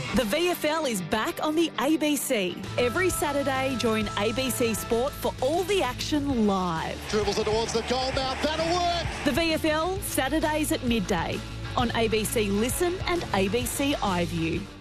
The VFL is back on the ABC. Every Saturday, join ABC Sport for all the action live. Dribbles it towards the goal mouth. That'll work. The VFL, Saturdays at midday on ABC Listen and ABC iView.